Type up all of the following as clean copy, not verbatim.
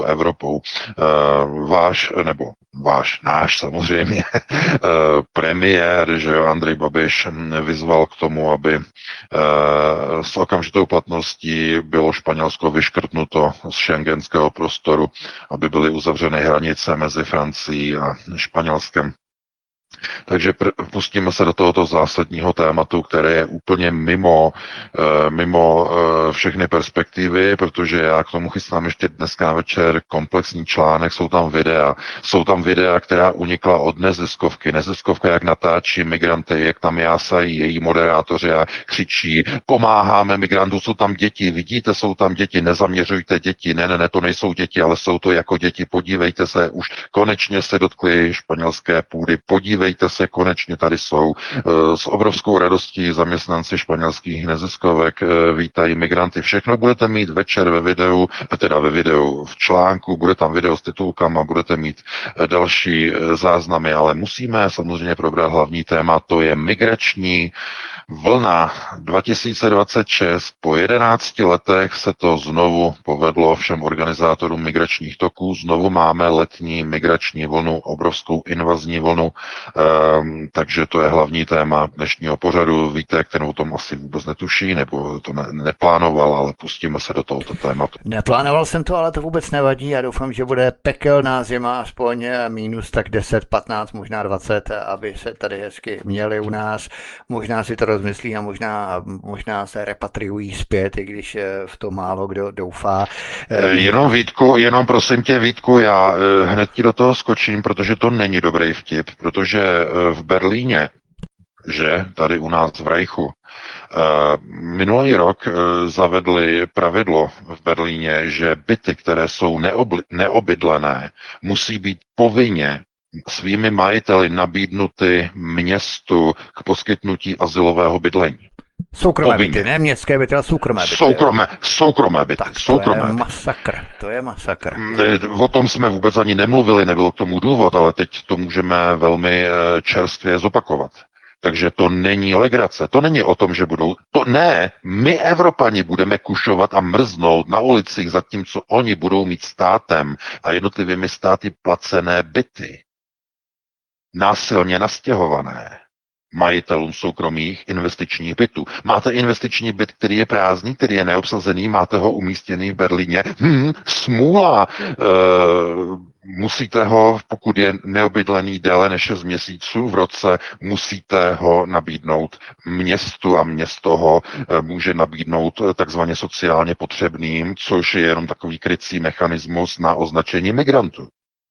Evropou. Náš samozřejmě, premiér, že jo, Andrej Babiš vyzval k tomu, aby s okamžitou platností bylo Španělsko vyškrtnuto z schengenského prostoru, aby byly uzavřeny hranice mezi Francií a Španělskem. Takže pustíme se do tohoto zásadního tématu, které je úplně mimo všechny perspektivy, protože já k tomu chystám ještě dneska večer komplexní článek, jsou tam videa, která unikla od neziskovky. Neziskovka, jak natáčí migranty, jak tam jásají její moderátoři a křičí, pomáháme migrantům, jsou tam děti, vidíte, jsou tam děti, nezaměřujte děti, ne, to nejsou děti, ale jsou to jako děti, podívejte se, už konečně se dotkli španělské půdy, podívejte se, konečně tady jsou. S obrovskou radostí zaměstnanci španělských neziskovek vítají migranty. Všechno budete mít večer ve videu v článku, bude tam video s titulkama, budete mít další záznamy, ale musíme samozřejmě probrat hlavní téma, to je migrační vlna 2026. Po 11 letech se to znovu povedlo všem organizátorům migračních toků. Znovu máme letní migrační vlnu, obrovskou invazní vlnu, takže to je hlavní téma dnešního pořadu. Víte, ten o tom asi vůbec netuší, nebo to neplánoval, ale pustíme se do tohoto tématu. Neplánoval jsem to, ale to vůbec nevadí. Já doufám, že bude pekelná zima, aspoň minus tak 10, 15, možná 20, aby se tady hezky měli u nás. Možná si to rozmyslí a možná se repatriují zpět, i když v to málo kdo doufá. Jenom prosím tě, Vítku, já hned ti do toho skočím, protože to není dobrý vtip, protože v Berlíně, že tady u nás v Reichu, minulý rok zavedli pravidlo v Berlíně, že byty, které jsou neobydlené, musí být povinně svými majiteli nabídnuty městu k poskytnutí azylového bydlení. Soukromé byty, ne městské byty, ale soukromé byty. Soukromé byty. Tak to je masakr. O tom jsme vůbec ani nemluvili, nebyl k tomu důvod, ale teď to můžeme velmi čerstvě zopakovat. Takže to není legrace, to není o tom, že my Evropani budeme kušovat a mrznout na ulicích, zatímco oni budou mít státem a jednotlivými státy placené byty. Násilně nastěhované majitelům soukromých investičních bytů. Máte investiční byt, který je prázdný, který je neobsazený, máte ho umístěný v Berlíně. Smůla! Musíte ho, pokud je neobydlený déle než 6 měsíců v roce, musíte ho nabídnout městu a město ho může nabídnout takzvaně sociálně potřebným, což je jenom takový krycí mechanismus na označení migrantů.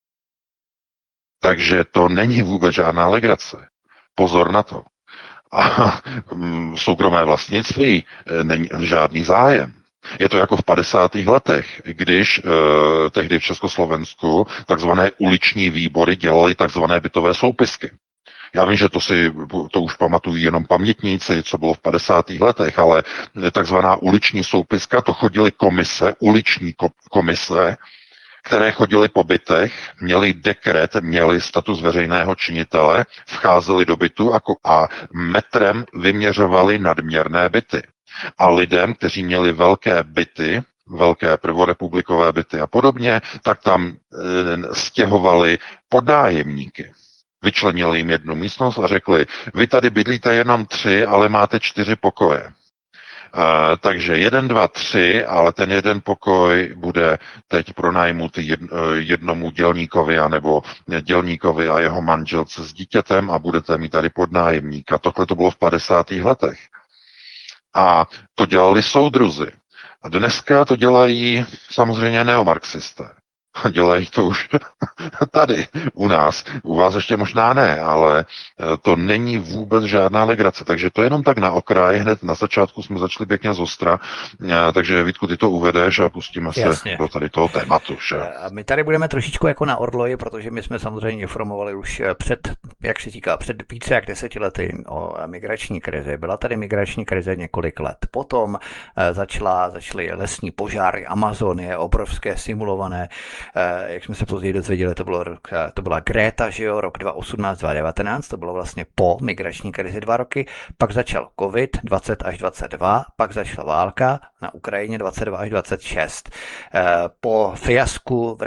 Takže to není vůbec žádná legrace. Pozor na to. A soukromé vlastnictví není žádný zájem. Je to jako v 50. letech, když tehdy v Československu takzvané uliční výbory dělaly takzvané bytové soupisky. Já vím, že to už pamatují jenom pamětníci, co bylo v 50. letech, ale takzvaná uliční soupiska, to chodily uliční komise, které chodily po bytech, měli dekret, měli status veřejného činitele, vcházeli do bytu a metrem vyměřovali nadměrné byty. A lidem, kteří měli velké byty, velké prvorepublikové byty a podobně, tak tam stěhovali podnájemníky. Vyčlenili jim jednu místnost a řekli, vy tady bydlíte jenom 3, ale máte 4 pokoje. Takže 1, 2, 3, ale ten jeden pokoj bude teď pronajmut jednomu dělníkovi anebo dělníkovi a jeho manželce s dítětem a budete mít tady podnájemníka. Tohle to bylo v 50. letech. A to dělali soudruzi. A dneska to dělají samozřejmě neomarxisté. Dělají to už tady u nás. U vás ještě možná ne, ale to není vůbec žádná legrace. Takže to jenom tak na okraj. Hned na začátku jsme začali pěkně zostra. Takže Vítku, ty to uvedeš a pustíme se do tady toho tématu. Že? A my tady budeme trošičku jako na orloji, protože my jsme samozřejmě informovali už před více jak 10 lety o migrační krizi. Byla tady migrační krize několik let. Potom začaly lesní požáry, Amazonie, obrovské simulované. Jak jsme se později dozvěděli, to byla Greta, že jo, rok 2018, 2019, to bylo vlastně po migrační krizi 2 roky, pak začal covid 20 až 22, pak začala válka na Ukrajině 22 až 26. Po fiasku v